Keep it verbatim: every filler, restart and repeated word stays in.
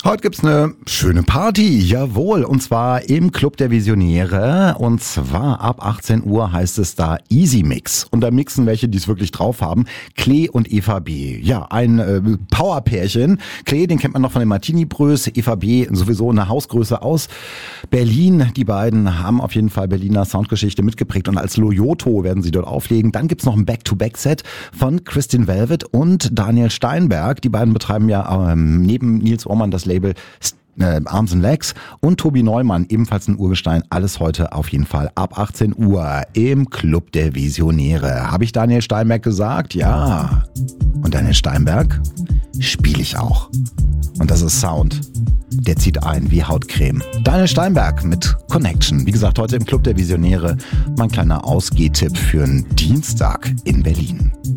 Heute gibt's eine schöne Party, jawohl, und zwar im Club der Visionäre, und zwar ab achtzehn Uhr heißt es da Easy Mix. Und da mixen welche, die es wirklich drauf haben, Klee und Eva B. Ja, ein äh, Powerpärchen. Klee, den kennt man noch von den Martini-Brös, Eva B. sowieso eine Hausgröße aus Berlin. Die beiden haben auf jeden Fall Berliner Soundgeschichte mitgeprägt und als Loyoto werden sie dort auflegen. Dann gibt's noch ein Back-to-Back-Set von Kristin Velvet und Daniel Steinberg. Die beiden betreiben ja ähm, neben Nils Ohrmann das Label äh, Arms and Legs, und Tobi Neumann, ebenfalls ein Urgestein. Alles heute auf jeden Fall ab achtzehn Uhr im Club der Visionäre. Habe ich Daniel Steinberg gesagt? Ja. Und Daniel Steinberg spiele ich auch. Und das ist Sound. Der zieht ein wie Hautcreme. Daniel Steinberg mit Connection. Wie gesagt, heute im Club der Visionäre. Mein kleiner Ausgehtipp für einen Dienstag in Berlin.